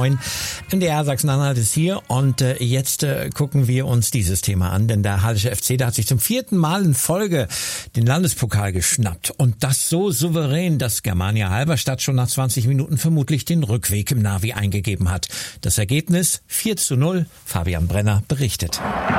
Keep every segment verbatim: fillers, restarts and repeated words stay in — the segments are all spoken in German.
neun. M D R Sachsen-Anhalt ist hier und äh, jetzt äh, gucken wir uns dieses Thema an, denn der Hallische F C, der hat sich zum vierten Mal in Folge den Landespokal geschnappt und das so souverän, dass Germania Halberstadt schon nach zwanzig Minuten vermutlich den Rückweg im Navi eingegeben hat. Das Ergebnis vier zu null. Fabian Brenner berichtet.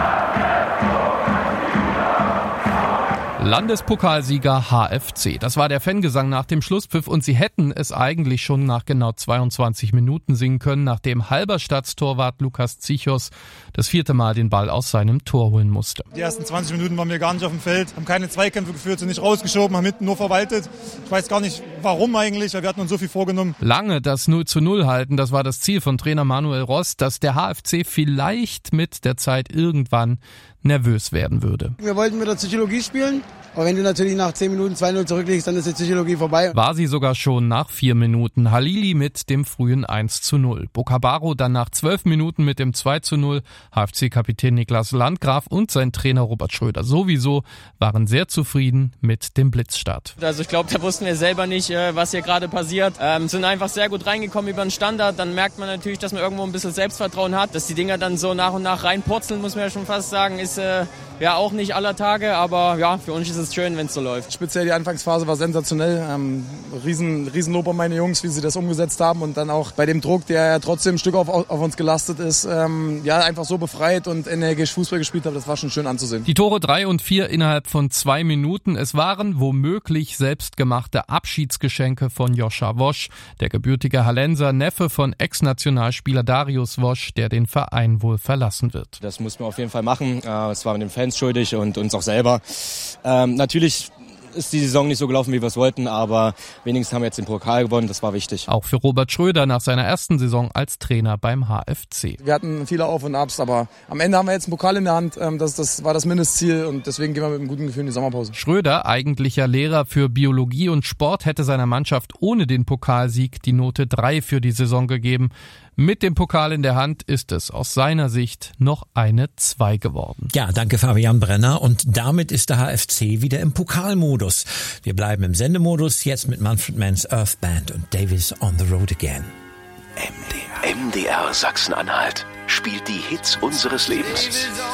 Landespokalsieger H F C. Das war der Fangesang nach dem Schlusspfiff und sie hätten es eigentlich schon nach genau zweiundzwanzig Minuten singen können, nachdem Halberstadts Torwart Lukas Zichos das vierte Mal den Ball aus seinem Tor holen musste. Die ersten zwanzig Minuten waren wir gar nicht auf dem Feld, haben keine Zweikämpfe geführt, sind nicht rausgeschoben, haben hinten nur verwaltet. Ich weiß gar nicht, warum eigentlich, weil wir hatten uns so viel vorgenommen. Lange das null zu null halten, das war das Ziel von Trainer Manuel Rost, dass der H F C vielleicht mit der Zeit irgendwann nervös werden würde. Wir wollten mit der Psychologie spielen, aber wenn du natürlich nach zehn Minuten zwei null zurückliegst, dann ist die Psychologie vorbei. War sie sogar schon nach vier Minuten. Halili mit dem frühen eins zu null. Bocabaro dann nach zwölf Minuten mit dem zwei zu null. H F C-Kapitän Niklas Landgraf und sein Trainer Robert Schröder sowieso waren sehr zufrieden mit dem Blitzstart. Also ich glaube, da wussten wir selber nicht, was hier gerade passiert. Ähm, sind einfach sehr gut reingekommen über den Standard. Dann merkt man natürlich, dass man irgendwo ein bisschen Selbstvertrauen hat. Dass die Dinger dann so nach und nach reinpurzeln, muss man ja schon fast sagen, ist äh, ja auch nicht aller Tage. Aber ja, für uns ist es schön, wenn es so läuft. Speziell die Anfangsphase war sensationell. Ähm, riesen, riesen Lob an meine Jungs, wie sie das umgesetzt haben und dann auch bei dem Druck, der ja trotzdem ein Stück auf, auf uns gelastet ist, ähm, ja einfach so befreit und energisch Fußball gespielt haben. Das war schon schön anzusehen. Die Tore drei und vier innerhalb von zwei Minuten. Es waren womöglich selbstgemachte Abschiedsgeschenke von Joscha Wosch, der gebürtige Hallenser, Neffe von Ex-Nationalspieler Darius Wosch, der den Verein wohl verlassen wird. Das muss man auf jeden Fall machen. Es war den Fans schuldig und uns auch selber. Ähm, natürlich ist die Saison nicht so gelaufen, wie wir es wollten, aber wenigstens haben wir jetzt den Pokal gewonnen, das war wichtig. Auch für Robert Schröder nach seiner ersten Saison als Trainer beim H F C. Wir hatten viele Auf und Abs, aber am Ende haben wir jetzt einen Pokal in der Hand. Das, das war das Mindestziel und deswegen gehen wir mit einem guten Gefühl in die Sommerpause. Schröder, eigentlicher Lehrer für Biologie und Sport, hätte seiner Mannschaft ohne den Pokalsieg die Note drei für die Saison gegeben. Mit dem Pokal in der Hand ist es aus seiner Sicht noch eine zwei geworden. Ja, danke Fabian Brenner. Und damit ist der H F C wieder im Pokalmodus. Wir bleiben im Sendemodus, jetzt mit Manfred Mann's Earth Band und Davis on the Road Again. M D R, M D R Sachsen-Anhalt spielt die Hits unseres Lebens.